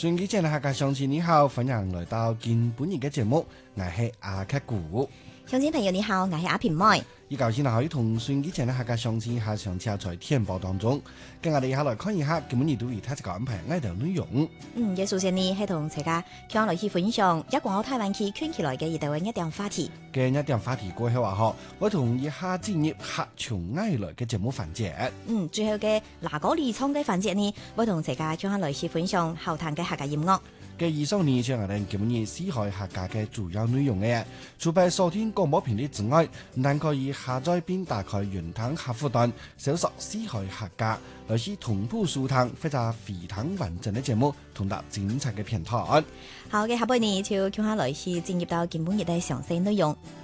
順機前嘅客家鄉親你好，歡迎來到今本日嘅節目，我係阿克古。 鄉親朋友你好，我係阿平妹。 依舊先可以同順機前嘅客家鄉親下上車在天報當中，跟我哋一下來看一下今本日都為大家安排呢條內容。 嘅首先呢係同大家將來去分享一廣澳台灣區圈起來嘅一點話題。 嘅一點話題過後話嗬，我同一下進入客從外來嘅節目環節。 最後嘅嗱嗰離倉嘅環節呢，我同大家將來去分享後談嘅客家音樂。 嘅以上呢，就係我哋今日四海客家嘅主要內容嘅。除咗收聽廣播頻率之外，但可以下載並打開雲端客戶端，搜索四海客家，來是同步收聽或者非常完整嘅節目，同得精彩嘅片段。 好嘅，下半年就叫下來是進入到今本日嘅詳細內容。